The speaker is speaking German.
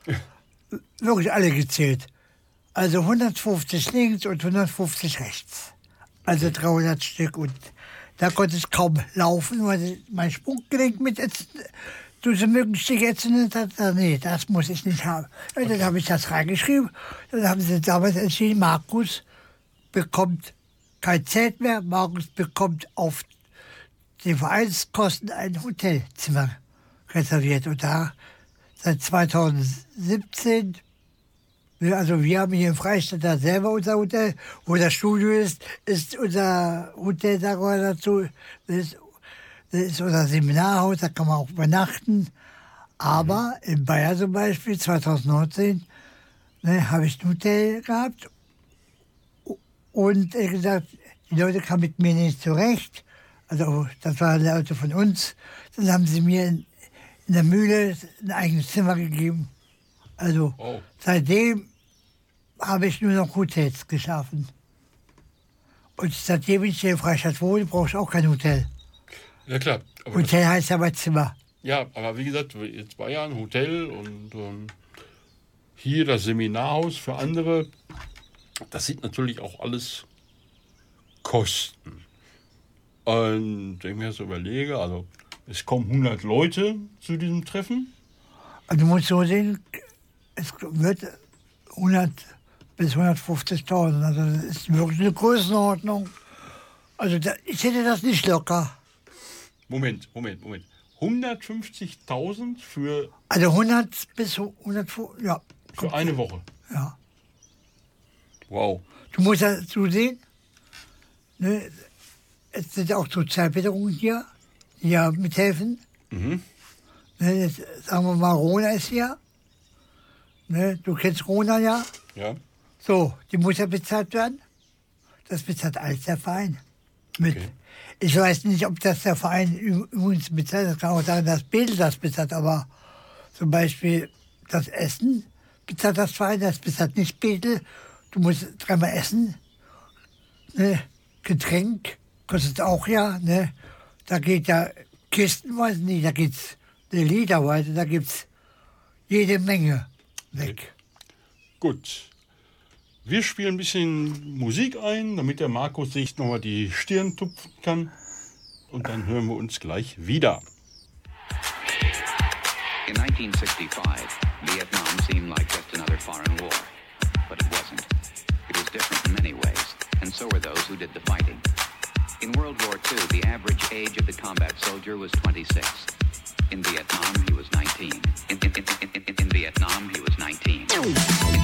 wirklich alle gezählt. Also 150 links und 150 rechts. Also 300 Stück. Und da konnte ich kaum laufen, weil mein Sprunggelenk mit durch so Mückenstich entzündet hat. Nee, das muss ich nicht haben. Und dann habe ich das reingeschrieben. Dann haben sie damals entschieden, Markus bekommt kein Zelt mehr. Markus bekommt auf die Vereinskosten ein Hotelzimmer reserviert. Und da seit 2017, also wir haben hier in Freistadt da selber unser Hotel, wo das Studio ist unser Hotel, sagen wir dazu. Das ist unser Seminarhaus, da kann man auch übernachten. Aber in Bayern zum Beispiel, 2019, habe ich ein Hotel gehabt und gesagt, die Leute kamen mit mir nicht zurecht. Also das waren Leute von uns. Dann haben sie mir in der Mühle ein eigenes Zimmer gegeben. Also seitdem habe ich nur noch Hotels geschaffen. Und seitdem ich hier in Freistadt wohne, brauche ich auch kein Hotel. Ja klar. Hotel heißt aber Zimmer. Ja, aber wie gesagt, jetzt Bayern, Hotel und hier das Seminarhaus für andere, das sind natürlich auch alles Kosten. Und wenn ich mir das überlege, also es kommen 100 Leute zu diesem Treffen. Also du musst so sehen, es wird 100 bis 150.000. Also das ist wirklich eine Größenordnung. Also ich hätte das nicht locker. Moment. 150.000 für... Also 100 bis 100, ja. Für eine Woche? Ja. Wow. Du musst ja so sehen, ne, es sind auch Sozialpädagogen hier, die ja mithelfen. Mhm. Ne, jetzt, sagen wir mal, Rona ist hier. Ne, du kennst Rona ja? Ja. So, die muss ja bezahlt werden. Das bezahlt alles der Verein. Mit. Okay. Ich weiß nicht, ob das der Verein übrigens bezahlt. Das kann auch sein, dass Bedel das bezahlt. Aber zum Beispiel das Essen bezahlt das Verein, das bezahlt nicht Bedel. Du musst dreimal essen. Ne? Getränk kostet auch ja. Ne? Da geht ja kistenweise nicht, da geht's eine Literweise, da gibt's jede Menge weg. Okay. Gut. Wir spielen ein bisschen Musik ein, damit der Markus sich nochmal die Stirn tupfen kann. Und dann hören wir uns gleich wieder. In 1965, Vietnam seemed like just another foreign war. But it wasn't. It was different in many ways, and so were those who did the fighting. In World War II, the average age of the combat soldier was 26. In Vietnam, he was 19. In Vietnam, he was 19.